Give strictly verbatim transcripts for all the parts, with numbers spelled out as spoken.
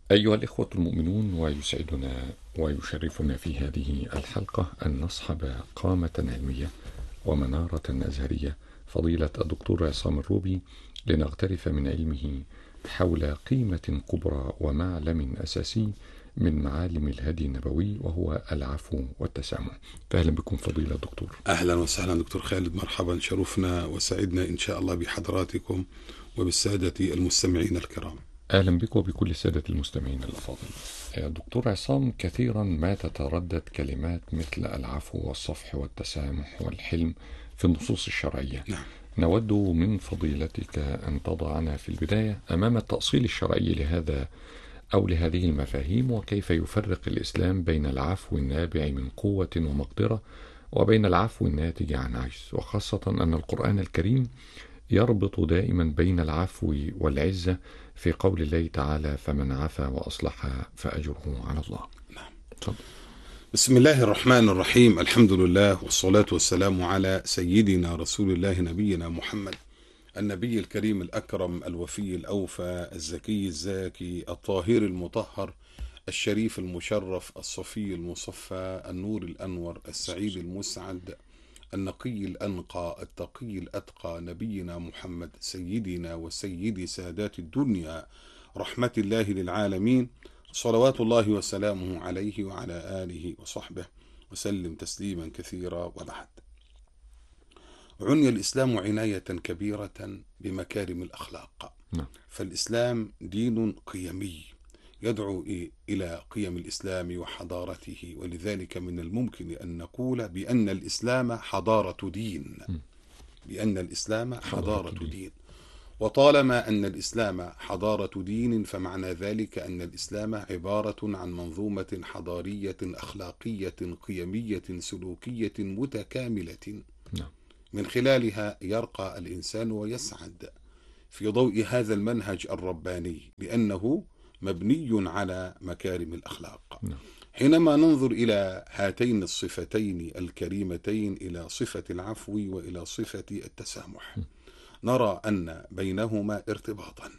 أيها الإخوة المؤمنون، ويسعدنا ويشرفنا في هذه الحلقة أن نصحب قامة علمية ومنارة أزهرية، فضيلة الدكتور عصام الروبي، لنغترف من علمه حول قيمة كبرى ومعلم أساسي من معالم الهدي النبوي، وهو العفو والتسامح. فأهلا بكم فضيلة الدكتور. أهلا وسهلا دكتور خالد، مرحبا، شرفنا وسعدنا إن شاء الله بحضراتكم وبالسادة المستمعين الكرام. أهلا بك وبكل السادة المستمعين الأفاضل. دكتور عصام، كثيرا ما تتردد كلمات مثل العفو والصفح والتسامح والحلم في النصوص الشرعية. نعم. نود من فضيلتك أن تضعنا في البداية أمام التأصيل الشرعي لهذا أو لهذه المفاهيم، وكيف يفرق الإسلام بين العفو النابع من قوة ومقدرة وبين العفو الناتج عن عجز، وخاصة أن القرآن الكريم يربط دائما بين العفو والعزة في قول الله تعالى: فمن عفا وأصلح فأجره على الله. نعم. طب. بسم الله الرحمن الرحيم، الحمد لله والصلاة والسلام على سيدنا رسول الله نبينا محمد، النبي الكريم الأكرم الوفي الأوفى الزكي الزاكي الطاهر المطهر الشريف المشرف الصفي المصفى النور الأنور السعيد المسعد النقي الأنقى التقي الأتقى، نبينا محمد سيدنا وسيد سادات الدنيا، رحمة الله للعالمين، صلوات الله وسلامه عليه وعلى آله وصحبه وسلم تسليما كثيرا. وبعد، عني الإسلام عناية كبيرة بمكارم الأخلاق. نعم. فالإسلام دين قيمي يدعو إلى قيم الإسلام وحضارته، ولذلك من الممكن أن نقول بأن الإسلام حضارة دين بأن الإسلام حضارة دين وطالما أن الإسلام حضارة دين، فمعنى ذلك أن الإسلام عبارة عن منظومة حضارية أخلاقية قيمية سلوكية متكاملة، نعم. من خلالها يرقى الإنسان ويسعد في ضوء هذا المنهج الرباني، لأنه مبني على مكارم الأخلاق. نعم. حينما ننظر إلى هاتين الصفتين الكريمتين، إلى صفة العفو وإلى صفة التسامح، نرى أن بينهما ارتباطا.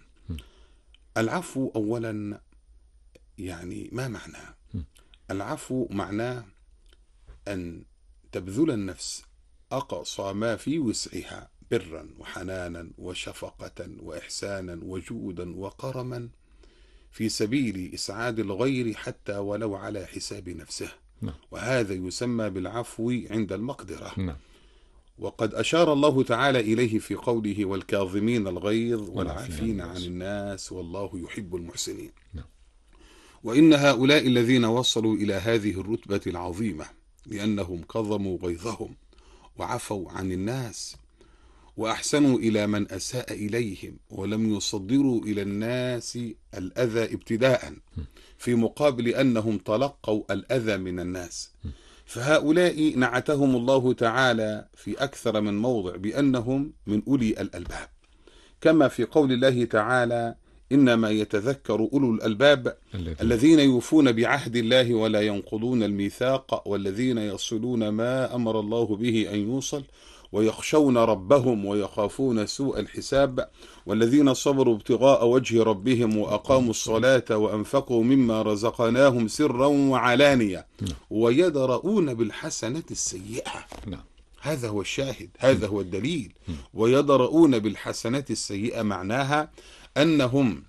العفو أولا، يعني ما معناه؟ العفو معناه أن تبذل النفس أقصى ما في وسعها برا وحنانا وشفقة وإحسانا وجودا وكرما في سبيل إسعاد الغير، حتى ولو على حساب نفسه. نعم. وهذا يسمى بالعفو عند المقدرة. نعم. وقد أشار الله تعالى إليه في قوله: والكاظمين الغيظ والعافين عن الناس والله يحب المحسنين. نعم. وإن هؤلاء الذين وصلوا إلى هذه الرتبة العظيمة لأنهم كظموا غيظهم وعفوا عن الناس وأحسنوا إلى من أساء إليهم، ولم يصدروا إلى الناس الأذى ابتداء، في مقابل أنهم تلقوا الأذى من الناس. فهؤلاء نعتهم الله تعالى في أكثر من موضع بأنهم من أولي الألباب، كما في قول الله تعالى: إنما يتذكر أولو الألباب الذين يوفون بعهد الله ولا ينقضون الميثاق والذين يصلون ما أمر الله به أن يوصل ويخشون ربهم ويخافون سوء الحساب والذين صبروا ابتغاء وجه ربهم وأقاموا الصلاة وأنفقوا مما رزقناهم سرا وعلانية ويدرؤون بالحسنة السيئة. هذا هو الشاهد، هذا هو الدليل. ويدرؤون بالحسنة السيئة معناها أنهم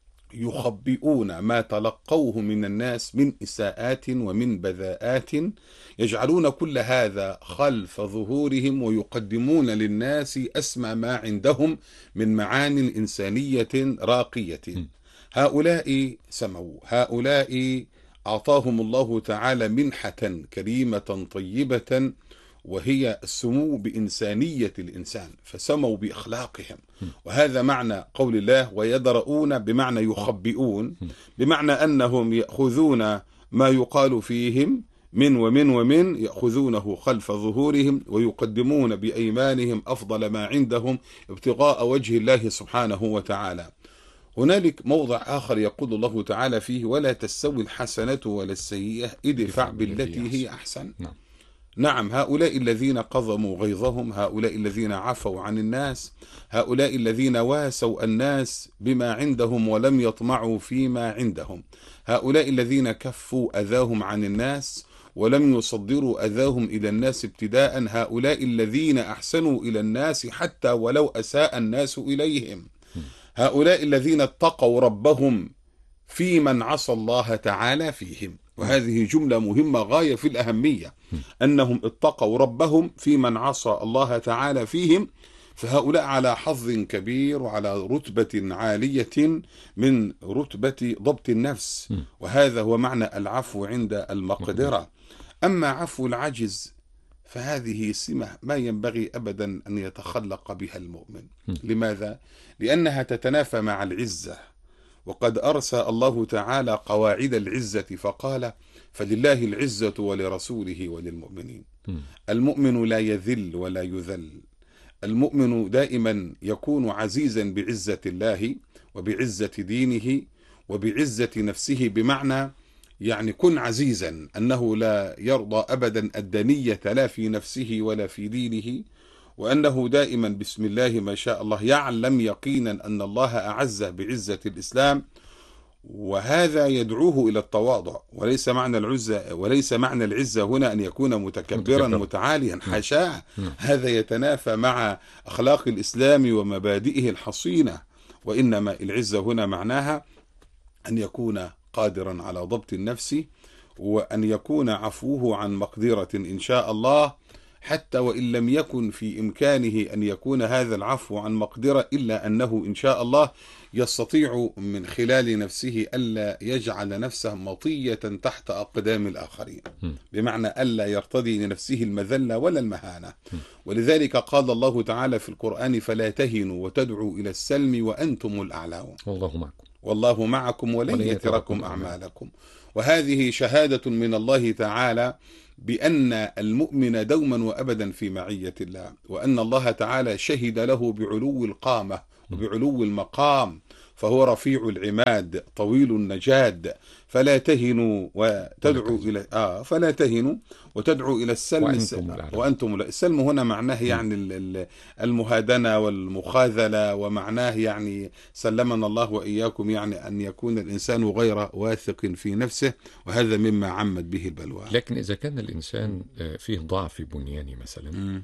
يخبئون ما تلقوه من الناس من إساءات ومن بذاءات، يجعلون كل هذا خلف ظهورهم ويقدمون للناس أسمى ما عندهم من معان إنسانية راقية. هؤلاء سموا، هؤلاء أعطاهم الله تعالى منحة كريمة طيبة، وهي السمو بإنسانية الإنسان، فسموا بأخلاقهم. وهذا معنى قول الله: ويدرؤون، بمعنى يخبئون، بمعنى أنهم يأخذون ما يقال فيهم من ومن ومن، يأخذونه خلف ظهورهم ويقدمون بأيمانهم أفضل ما عندهم ابتغاء وجه الله سبحانه وتعالى. هنالك موضع آخر يقول الله تعالى فيه: ولا تستوي الحسنة ولا السيئة ادفع بالتي هي أحسن. نعم، هؤلاء الذين قضموا غيظهم، هؤلاء الذين عفوا عن الناس، هؤلاء الذين واسوا الناس بما عندهم ولم يطمعوا فيما عندهم، هؤلاء الذين كفوا أذاهم عن الناس ولم يصدروا أذاهم إلى الناس ابتداء، هؤلاء الذين أحسنوا إلى الناس حتى ولو أساء الناس إليهم، هؤلاء الذين اتقوا ربهم في من عصى الله تعالى فيهم. وهذه جملة مهمة غاية في الأهمية، أنهم اتقوا ربهم في من عصى الله تعالى فيهم، فهؤلاء على حظ كبير وعلى رتبة عالية من رتبة ضبط النفس، وهذا هو معنى العفو عند المقدرة. أما عفو العجز فهذه سمة ما ينبغي أبدا أن يتخلق بها المؤمن. لماذا؟ لأنها تتنافى مع العزة، وقد أرسى الله تعالى قواعد العزة فقال: فلله العزة ولرسوله وللمؤمنين. المؤمن لا يذل ولا يذل، المؤمن دائما يكون عزيزا بعزة الله وبعزة دينه وبعزة نفسه، بمعنى يعني كن عزيزا، أنه لا يرضى أبدا الدنية لا في نفسه ولا في دينه، وأنه دائما بسم الله ما شاء الله يعلم يقينا أن الله أعزه بعزة الإسلام، وهذا يدعوه إلى التواضع. وليس معنى العزة وليس معنى العزة هنا أن يكون متكبرا متعاليا، حاشاه، هذا يتنافى مع أخلاق الإسلام ومبادئه الحصينة، وإنما العزة هنا معناها أن يكون قادرا على ضبط النفس، وأن يكون عفوه عن مقدرة إن شاء الله، حتى وإن لم يكن في إمكانه أن يكون هذا العفو عن مقدرة، إلا أنه إن شاء الله يستطيع من خلال نفسه ألا يجعل نفسه مطية تحت أقدام الآخرين، بمعنى ألا يرتضي لنفسه المذلة ولا المهانة. ولذلك قال الله تعالى في القرآن: فلا تهنوا وتدعوا إلى السلم وأنتم الأعلون والله معكم والله معكم ولن يتركم أعمالكم. وهذه شهادة من الله تعالى بأن المؤمن دوما وأبدا في معية الله، وأن الله تعالى شهد له بعلو القامة وبعلو المقام، فهو رفيع العماد طويل النجاد. فلا تهنوا وتدعوا إلى آه فلا تهنوا وتدعوا إلى السلم وأنتم, وأنتم السلم هنا معناه يعني المهادنة والمخاذلة، ومعناه يعني سلمنا الله وإياكم يعني أن يكون الإنسان غير واثق في نفسه، وهذا مما عمت به البلوى. لكن إذا كان الإنسان فيه ضعف بنياني مثلا،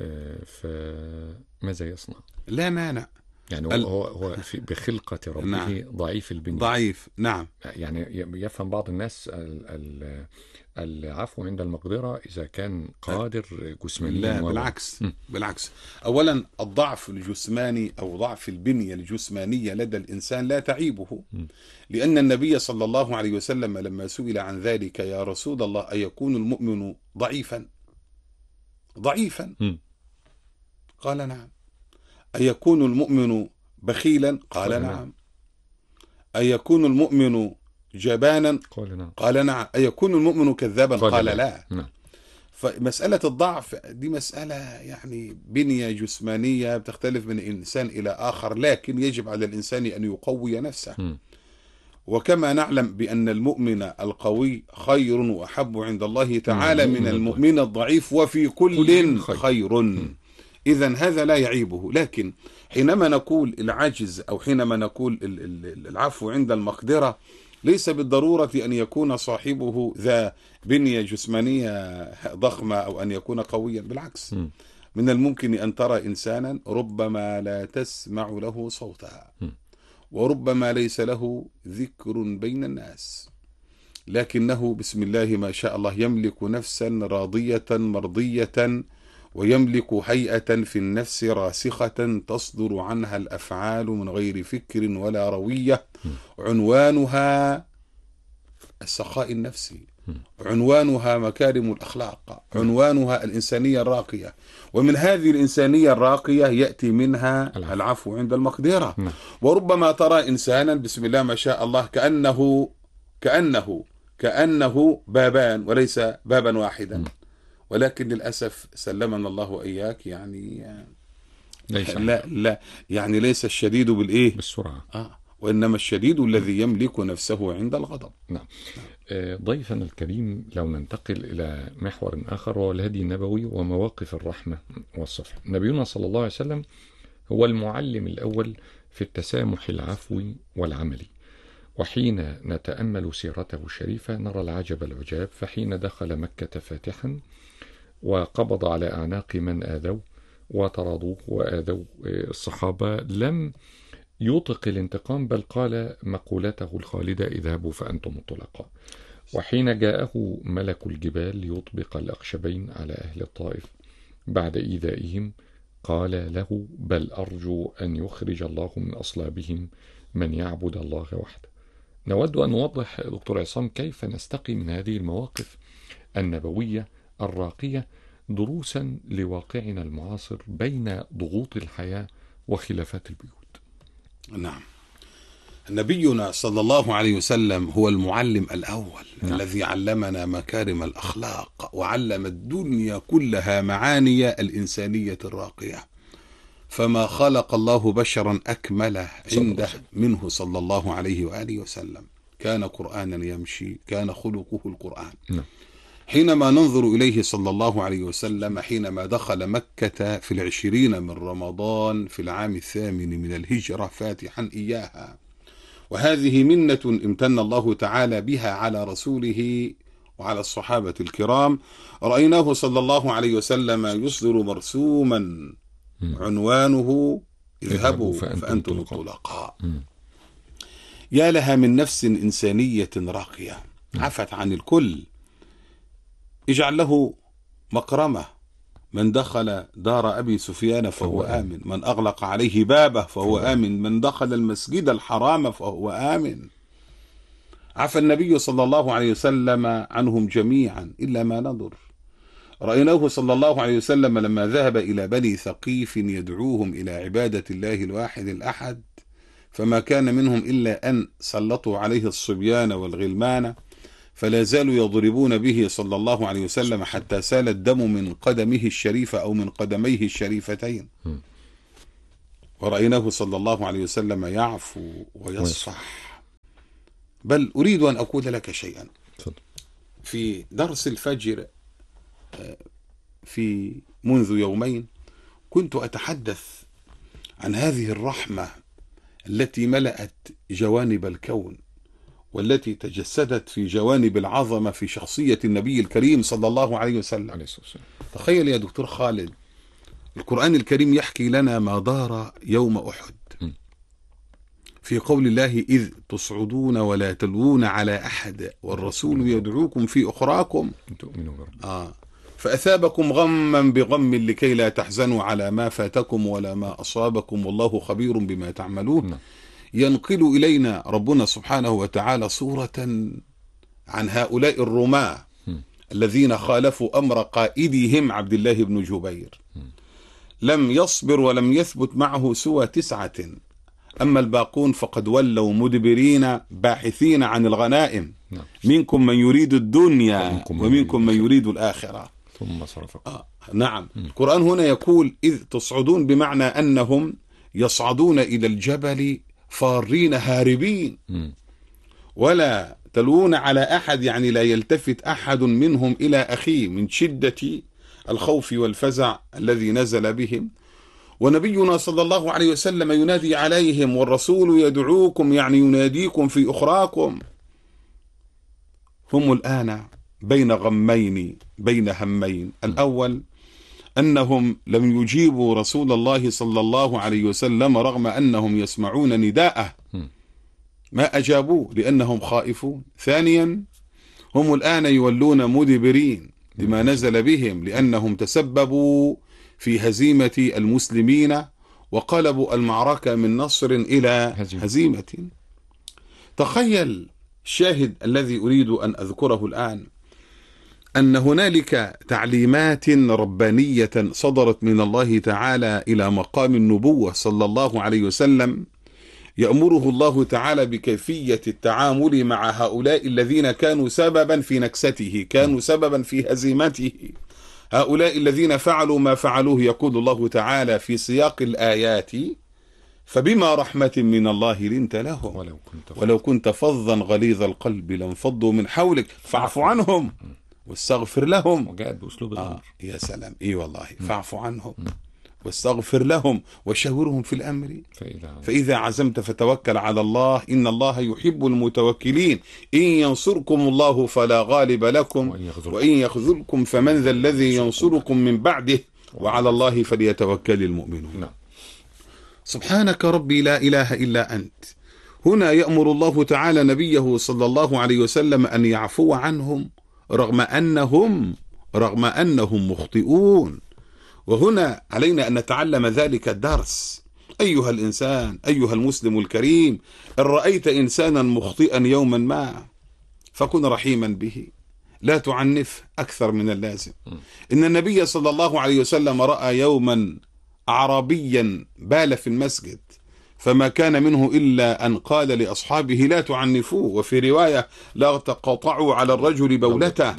فماذا يصنع؟ لا مانع، يعني هو هو في بخلقة ربه نعم. ضعيف البنية، ضعيف نعم. يعني يفهم بعض الناس العفو عند المقدرة إذا كان قادر جسمانيا. لا بالعكس م. بالعكس. أولا الضعف الجسماني أو ضعف البنية الجسمانية لدى الإنسان لا تعيبه، م. لأن النبي صلى الله عليه وسلم لما سئل عن ذلك: يا رسول الله أيكون المؤمن ضعيفا ضعيفا م. قال نعم. أيكون المؤمن بخيلا؟ قال نعم. نعم. أيكون المؤمن جبانا؟ قال نعم. قال نعم. أيكون المؤمن كذابا؟ قال, قال لا, لا. نعم. فمسألة الضعف دي مسألة يعني بنية جسمانية بتختلف من إنسان إلى آخر، لكن يجب على الإنسان أن يقوي نفسه. م. وكما نعلم بأن المؤمن القوي خير وأحب عند الله تعالى من المؤمن الضعيف، وفي كل خير, خير. إذن هذا لا يعيبه. لكن حينما نقول العجز أو حينما نقول العفو عند المقدرة، ليس بالضرورة أن يكون صاحبه ذا بنية جسمانية ضخمة أو أن يكون قويا، بالعكس، من الممكن أن ترى إنسانا ربما لا تسمع له صوتا، وربما ليس له ذكر بين الناس، لكنه بسم الله ما شاء الله يملك نفسا راضية مرضية، ويملك هيئة في النفس راسخة تصدر عنها الأفعال من غير فكر ولا روية، عنوانها السخاء النفسي، عنوانها مكارم الأخلاق، عنوانها الإنسانية الراقية. ومن هذه الإنسانية الراقية يأتي منها العفو عند المقدرة. وربما ترى إنسانا بسم الله ما شاء الله كأنه كأنه كأنه بابان وليس بابا واحدا، ولكن للأسف سلمنا الله وإياك يعني ليس لا لا يعني ليس الشديد بالإيه؟ بالسرعة، آه وإنما الشديد الذي يملك نفسه عند الغضب. نعم. ضيفنا الكريم، لو ننتقل إلى محور آخر وهو الهدي النبوي ومواقف الرحمة والصفح. نبينا صلى الله عليه وسلم هو المعلم الأول في التسامح العفوي والعملي، وحين نتأمل سيرته الشريفة نرى العجب العجاب. فحين دخل مكة فاتحا وقبض على أعناق من آذوه وطردوه وآذوا الصحابة لم يطق الانتقام، بل قال مقولته الخالدة: اذهبوا فأنتم الطلقاء. وحين جاءه ملك الجبال ليطبق الأخشبين على أهل الطائف بعد إيذائهم قال له: بل أرجو أن يخرج الله من أصلابهم من يعبد الله وحده. نود أن نوضح دكتور عصام كيف نستقي من هذه المواقف النبوية الراقية دروسا لواقعنا المعاصر بين ضغوط الحياة وخلافات البيوت. نعم، نبينا صلى الله عليه وسلم هو المعلم الأول. نعم. الذي علمنا مكارم الأخلاق وعلم الدنيا كلها معاني الإنسانية الراقية، فما خلق الله بشرا أكمل عنده منه صلى الله عليه وآله وسلم. كان قرآنا يمشي، كان خلقه القرآن. نعم. حينما ننظر إليه صلى الله عليه وسلم حينما دخل مكة في العشرين من رمضان في العام الثامن من الهجرة فاتحا إياها، وهذه منة امتن الله تعالى بها على رسوله وعلى الصحابة الكرام، رأيناه صلى الله عليه وسلم يصدر مرسوما عنوانه: اذهبوا فأنتم الطلقاء. يا لها من نفس إنسانية راقية عفت عن الكل. اجعل له مكرمة: من دخل دار أبي سفيان فهو آمن، من أغلق عليه بابه فهو آمن، من دخل المسجد الحرام فهو آمن. عفى النبي صلى الله عليه وسلم عنهم جميعا إلا ما نضر. رأيناه صلى الله عليه وسلم لما ذهب إلى بني ثقيف يدعوهم إلى عبادة الله الواحد الأحد، فما كان منهم إلا أن سلطوا عليه الصبيان والغلمان، فلا زالوا يضربون به صلى الله عليه وسلم حتى سال الدم من قدمه الشريفة أو من قدميه الشريفتين. ورأيناه صلى الله عليه وسلم يعفو ويصفح. بل أريد أن أقول لك شيئا. في درس الفجر في منذ يومين كنت أتحدث عن هذه الرحمة التي ملأت جوانب الكون، والتي تجسدت في جوانب العظمة في شخصية النبي الكريم صلى الله عليه وسلم. تخيل يا دكتور خالد، القرآن الكريم يحكي لنا ما دار يوم أحد في قول الله: إذ تصعدون ولا تلوون على أحد والرسول يدعوكم في أخراكم آه فأثابكم غما بغم لكي لا تحزنوا على ما فاتكم ولا ما أصابكم والله خبير بما تعملون. ينقل إلينا ربنا سبحانه وتعالى صورة عن هؤلاء الرماة الذين خالفوا أمر قائدهم عبد الله بن جبير، لم يصبر ولم يثبت معه سوى تسعة، أما الباقون فقد ولوا مدبرين باحثين عن الغنائم. منكم من يريد الدنيا ومنكم من يريد الآخرة ثم صرفكم. آه نعم. القرآن هنا يقول إذ تصعدون، بمعنى أنهم يصعدون إلى الجبل فارين هاربين، ولا تلوون على أحد، يعني لا يلتفت أحد منهم إلى أخيه من شدة الخوف والفزع الذي نزل بهم. ونبينا صلى الله عليه وسلم ينادي عليهم: والرسول يدعوكم، يعني يناديكم في أخراكم. هم الآن بين غمين، بين همين. الأول أنهم لم يجيبوا رسول الله صلى الله عليه وسلم رغم أنهم يسمعون نداءه، ما أجابوه لأنهم خائفون. ثانيا هم الآن يولون مدبرين لما نزل بهم، لأنهم تسببوا في هزيمة المسلمين وقلبوا المعركة من نصر إلى هزيمة. تخيل الشاهد الذي أريد أن أذكره الآن، أن هنالك تعليمات ربانية صدرت من الله تعالى إلى مقام النبوة صلى الله عليه وسلم، يأمره الله تعالى بكيفية التعامل مع هؤلاء الذين كانوا سببا في نكسته، كانوا سببا في هزيمته، هؤلاء الذين فعلوا ما فعلوه. يقول الله تعالى في سياق الآيات: فبما رحمة من الله لنت لهم ولو كنت ولو كنت فظا غليظ القلب لانفضوا من حولك فاعف عنهم واستغفر لهم. وجاءت بأسلوب آه الأمر. يا سلام، إيه والله، فاعف عنهم واستغفر لهم وشاورهم في الأمر فإذا فإذا عزمت فتوكل على الله إن الله يحب المتوكلين. إن ينصركم الله فلا غالب لكم وإن يخذلكم وإن يخذلكم فمن ذا الذي ينصركم من بعده وعلى الله فليتوكل المؤمنون. نعم. سبحانك ربي لا إله إلا أنت. هنا يأمر الله تعالى نبيه صلى الله عليه وسلم أن يعفو عنهم رغم أنهم رغم أنهم مخطئون. وهنا علينا أن نتعلم ذلك الدرس. أيها الإنسان، أيها المسلم الكريم، إن رأيت إنسانا مخطئا يوما ما فكن رحيما به، لا تعنف أكثر من اللازم. إن النبي صلى الله عليه وسلم رأى يوما أعرابيا بال في المسجد فما كان منه إلا أن قال لأصحابه لا تعنفوه، وفي رواية لا تقطعوا على الرجل بولته.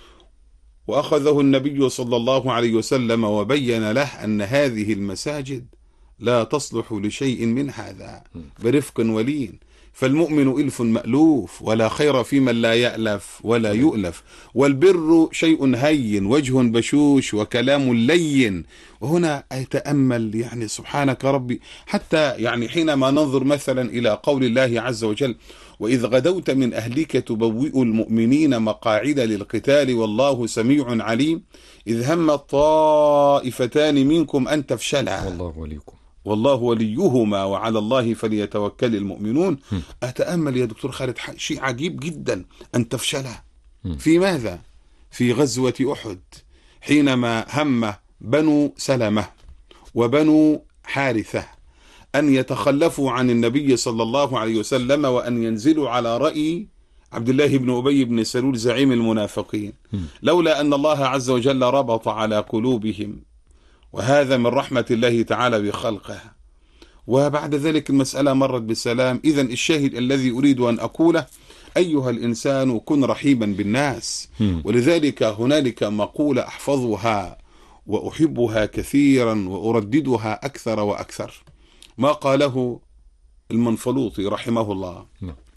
وأخذه النبي صلى الله عليه وسلم وبين له أن هذه المساجد لا تصلح لشيء من هذا، برفق ولين. فالمؤمن إلف مألوف ولا خير في من لا يألف ولا يؤلف، والبر شيء هين وجه بشوش وكلام لين. وهنا أتأمل يعني سبحانك ربي، حتى يعني حينما ننظر مثلا إلى قول الله عز وجل وإذ غدوت من أهلك تبوئ المؤمنين مقاعد للقتال والله سميع عليم إذ هم الطائفتان منكم أن تفشلا والله وليكم والله وليهما وعلى الله فليتوكل المؤمنون. أتأمل يا دكتور خالد شيء عجيب جدا، أن تفشلا في ماذا؟ في غزوة أحد، حينما هم بنو سلمة وبنو حارثة أن يتخلفوا عن النبي صلى الله عليه وسلم وأن ينزلوا على رأي عبد الله بن أبي بن سلول زعيم المنافقين، لولا أن الله عز وجل ربط على قلوبهم، وهذا من رحمة الله تعالى بخلقه. وبعد ذلك المسألة مرت بسلام. إذن الشاهد الذي أريد أن أقوله أيها الإنسان كن رحيما بالناس. ولذلك هنالك مقولة أحفظها وأحبها كثيرا وأرددها أكثر وأكثر، ما قاله المنفلوطي رحمه الله.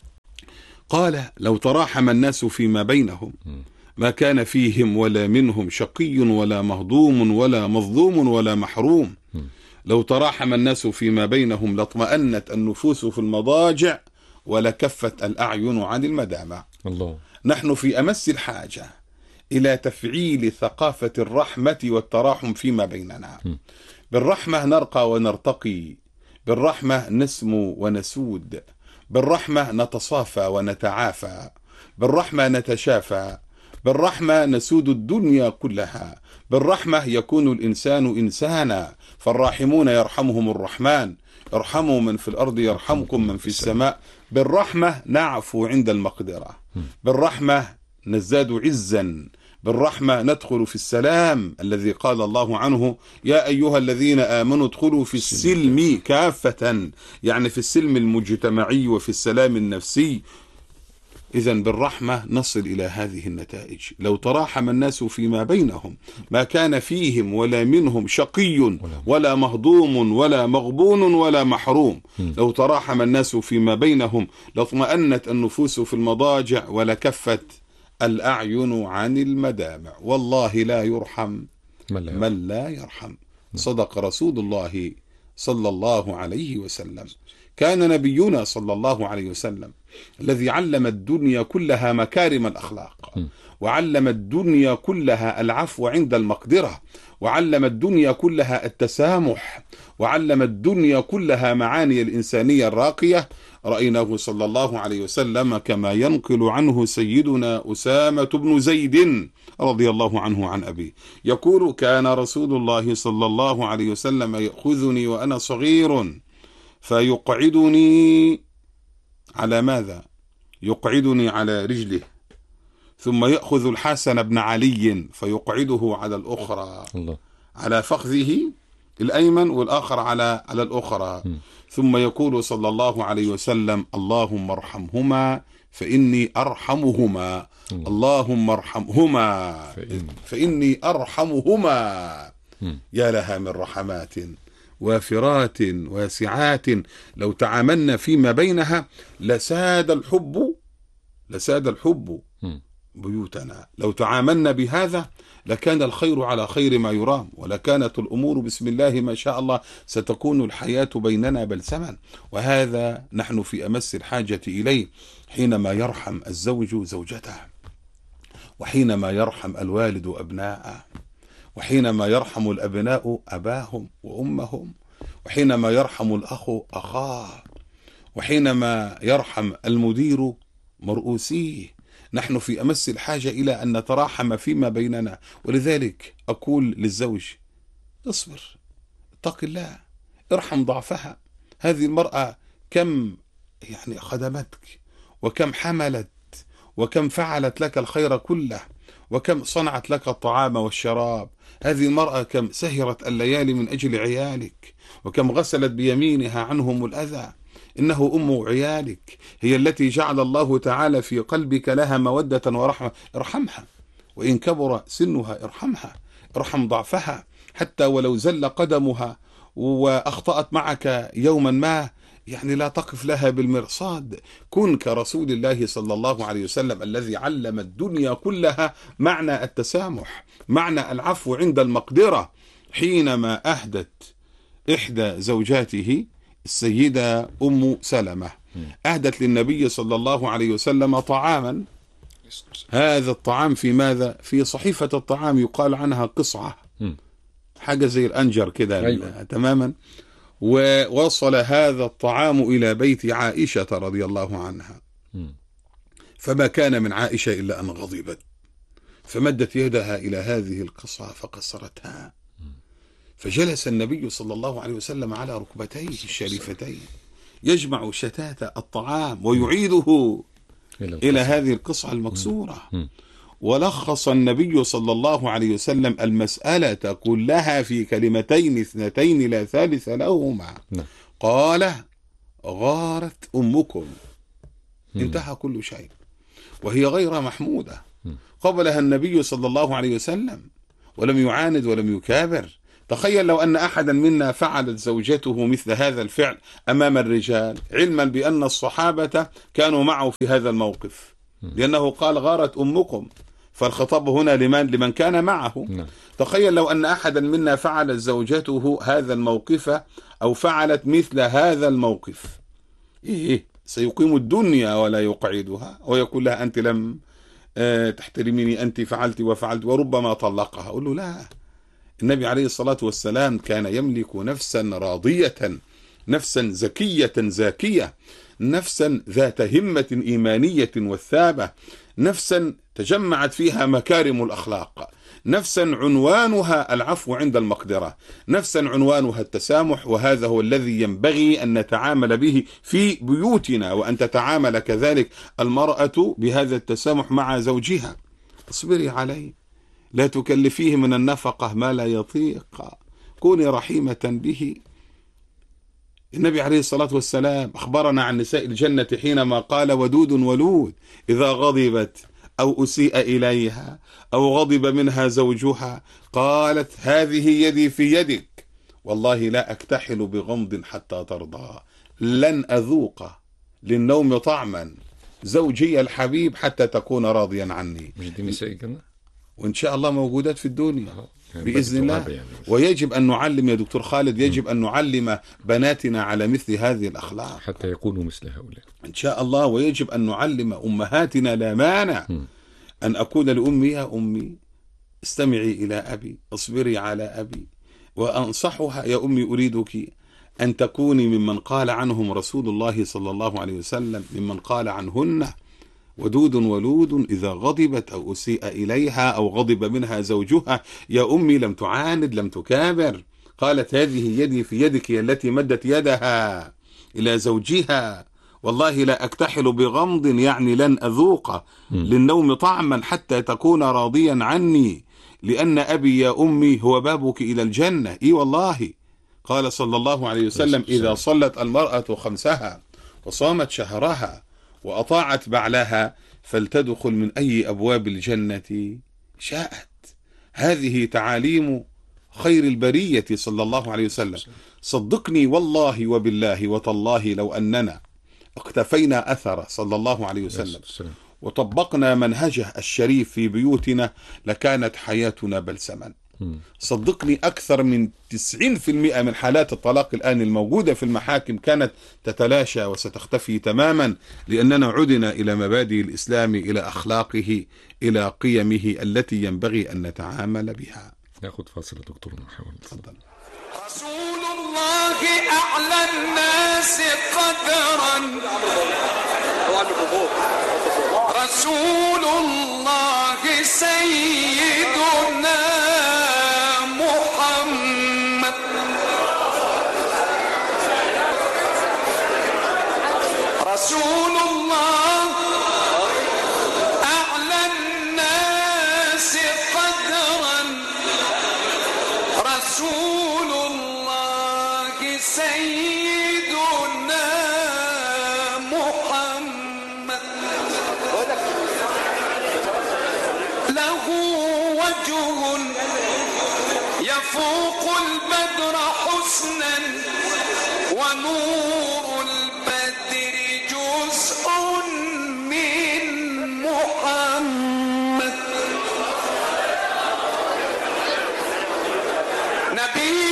قال لو تراحم الناس فيما بينهم ما كان فيهم ولا منهم شقي ولا مهضوم ولا مظلوم ولا محروم. لو تراحم الناس فيما بينهم لاطمأنت النفوس في المضاجع ولكفت الأعين عن المدامع. الله. نحن في أمس الحاجة إلى تفعيل ثقافة الرحمة والتراحم فيما بيننا. بالرحمة نرقى ونرتقي، بالرحمة نسمو ونسود، بالرحمة نتصافى ونتعافى، بالرحمة نتشافى، بالرحمة نسود الدنيا كلها، بالرحمة يكون الإنسان إنسانا. فالراحمون يرحمهم الرحمن، ارحموا من في الأرض يرحمكم من في السماء. بالرحمة نعفو عند المقدرة، بالرحمة نزداد عزا، بالرحمة ندخل في السلام الذي قال الله عنه يا أيها الذين آمنوا ادخلوا في السلم كافة، يعني في السلم المجتمعي وفي السلام النفسي. إذن بالرحمة نصل إلى هذه النتائج. لو تراحم الناس فيما بينهم ما كان فيهم ولا منهم شقي ولا مهضوم ولا مغبون ولا محروم. لو تراحم الناس فيما بينهم لاطمأنت النفوس في المضاجع ولكفت الأعين عن المدامع. والله لا يرحم من لا يرحم. صدق رسول الله صلى الله عليه وسلم. كان نبينا صلى الله عليه وسلم الذي علم الدنيا كلها مكارم الأخلاق، وعلم الدنيا كلها العفو عند المقدرة، وعلم الدنيا كلها التسامح، وعلم الدنيا كلها معاني الإنسانية الراقية. رأيناه صلى الله عليه وسلم كما ينقل عنه سيدنا أسامة بن زيد رضي الله عنه عن أبيه يقول كان رسول الله صلى الله عليه وسلم يأخذني وأنا صغير فيقعدني على ماذا؟ يقعدني على رجله، ثم يأخذ الحسن بن علي فيقعده على الأخرى الله. على فخذه الأيمن والآخر على على الأخرى م. ثم يقول صلى الله عليه وسلم اللهم ارحمهما فإني أرحمهما الله. اللهم ارحمهما فإن. فإني أرحمهما م. يا لها من رحمات وافرات واسعات لو تعاملنا فيما بينها لساد الحب لساد الحب بيوتنا. لو تعاملنا بهذا لكان الخير على خير ما يرام، ولكانت الأمور بسم الله ما شاء الله، ستكون الحياة بيننا بلسما. وهذا نحن في أمس الحاجة إليه حينما يرحم الزوج زوجته، وحينما يرحم الوالد أبناءه، وحينما يرحم الأبناء أباهم وأمهم، وحينما يرحم الأخ أخاه، وحينما يرحم المدير مرؤوسيه. نحن في أمس الحاجة إلى أن نتراحم فيما بيننا. ولذلك أقول للزوج: اصبر، اتق الله، ارحم ضعفها. هذه المرأة كم يعني خدمتك، وكم حملت، وكم فعلت لك الخير كله، وكم صنعت لك الطعام والشراب. هذه المرأة كم سهرت الليالي من أجل عيالك، وكم غسلت بيمينها عنهم الأذى. إنه أم عيالك، هي التي جعل الله تعالى في قلبك لها مودة ورحمة. ارحمها، وإن كبر سنها ارحمها، ارحم ضعفها، حتى ولو زل قدمها وأخطأت معك يوما ما، يعني لا تقف لها بالمرصاد. كن كرسول الله صلى الله عليه وسلم الذي علم الدنيا كلها معنى التسامح، معنى العفو عند المقدرة. حينما أهدت إحدى زوجاته السيدة أم سلمة أهدت للنبي صلى الله عليه وسلم طعاما. هذا الطعام في ماذا؟ في صحيفة الطعام يقال عنها قصعة، حاجة زي الأنجر كده. أيوة. تماما. ووصل هذا الطعام إلى بيت عائشة رضي الله عنها، فما كان من عائشة إلا أن غضبت، فمدت يدها إلى هذه القصعة فكسرتها. فجلس النبي صلى الله عليه وسلم على ركبتيه الشريفتين يجمع شتات الطعام ويعيده إلى هذه القصعة المكسورة. ولخص النبي صلى الله عليه وسلم المسألة كلها في كلمتين اثنتين لا ثالث لهما. قال: غارت أمكم. انتهى كل شيء، وهي غير محمودة. قبلها النبي صلى الله عليه وسلم ولم يعاند ولم يكابر. تخيل لو أن أحدا منا فعلت زوجته مثل هذا الفعل أمام الرجال، علما بأن الصحابة كانوا معه في هذا الموقف، لأنه قال: غارت أمكم، فالخطاب هنا لمن؟ لمن كان معه. تخيل لو أن أحدا منا فعلت زوجته هذا الموقف، أو فعلت مثل هذا الموقف، إيه سيقيم الدنيا ولا يقعدها، ويقول لها: أنت لم تحترميني، أنت فعلت وفعلت، وربما طلقها. أقول له: لا، النبي عليه الصلاة والسلام كان يملك نفسا راضية، نفسا زكية زاكية، نفسا ذات همة إيمانية وثابة، نفسا تجمعت فيها مكارم الأخلاق، نفسا عنوانها العفو عند المقدرة، نفسا عنوانها التسامح. وهذا هو الذي ينبغي أن نتعامل به في بيوتنا، وأن تتعامل كذلك المرأة بهذا التسامح مع زوجها. اصبري عليه، لا تكلفيه من النفقة ما لا يطيق، كوني رحيمة به. النبي عليه الصلاة والسلام أخبرنا عن نساء الجنة حينما قال: ودود ولود، إذا غضبت أو أسيء إليها أو غضب منها زوجها قالت: هذه يدي في يدك، والله لا أكتحل بغمض حتى ترضى، لن أذوق للنوم طعما زوجي الحبيب حتى تكون راضيا عني. مش دي نساء الجنة؟ وإن شاء الله موجودات في الدنيا بإذن الله. يعني. ويجب أن نعلم يا دكتور خالد، يجب أن نعلم بناتنا على مثل هذه الأخلاق حتى يكونوا مثل هؤلاء إن شاء الله. ويجب أن نعلم أمهاتنا، لا مانع أن أقول لأمي: يا أمي استمعي إلى أبي، اصبري على أبي. وأنصحها: يا أمي أريدك أن تكوني ممن قال عنهم رسول الله صلى الله عليه وسلم، ممن قال عنهن: ودود ولود، إذا غضبت أو أسيء إليها أو غضب منها زوجها. يا أمي لم تعاند، لم تكابر، قالت: هذه يدي في يدك، هي التي مدت يدها إلى زوجها، والله لا أكتحل بغمض، يعني لن أذوق للنوم طعما حتى تكون راضيا عني، لأن أبي يا أمي هو بابك إلى الجنة. إي والله. قال صلى الله عليه وسلم: إذا صلت المرأة خمسها وصامت شهرها وأطاعت بعلها فلتدخل من أي أبواب الجنة شاءت. هذه تعاليم خير البرية صلى الله عليه وسلم. صدقني والله وبالله وتالله لو أننا اقتفينا أثره صلى الله عليه وسلم وطبقنا منهجه الشريف في بيوتنا لكانت حياتنا بلسما. صدقني أكثر من تسعين بالمئة من حالات الطلاق الآن الموجودة في المحاكم كانت تتلاشى وستختفي تماما، لأننا عدنا إلى مبادئ الإسلام، إلى أخلاقه، إلى قيمه التي ينبغي أن نتعامل بها. ناخذ فاصل دكتور نحاول. تفضل. رسول الله أعلى الناس قدرا، رسول الله سيدنا محمد، رسول الله أعلى الناس قدرا، رسول الله سيدنا محمد، له وجه يفوق البدر حسنا، ونور البدر جزء من محمد، نبي